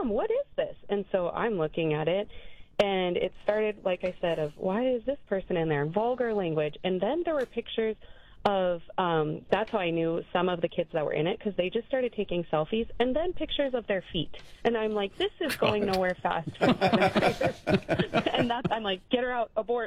Mom, what is this? And so I'm looking at it, and it started, like I said, of why is this person in there? Vulgar language. And then there were pictures of, that's how I knew some of the kids that were in it, because they just started taking selfies, and then pictures of their feet. And I'm like, this is going nowhere fast for 7th graders. And I'm like, get her out, abort.